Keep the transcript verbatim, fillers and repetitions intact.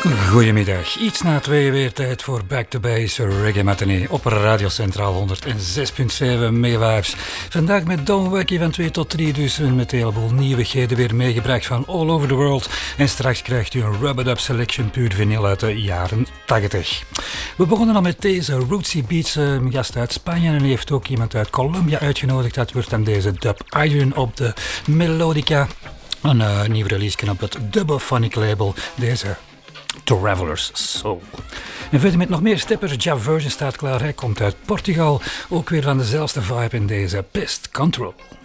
Goedemiddag, iets na twee weer tijd voor Back to Base Reggae Matinee op Radio Centraal honderd zes komma zeven Megavibes. Vandaag met Don Wacky van twee tot drie, dus met een heleboel nieuwigheden weer meegebracht van all over the world. En straks krijgt u een Rub-It-Up Selection puur vinyl uit de jaren tachtig. We begonnen al met deze Rootsy Beats, een gast uit Spanje, en heeft ook iemand uit Colombia uitgenodigd. Dat wordt dan deze Dub Iron op de Melodica. Een uh, nieuw release op het Dubophonic label, deze Traveler's Soul. En verder met nog meer steppers. Ja Version staat klaar, hij komt uit Portugal. Ook weer van dezelfde vibe in deze Pest Control.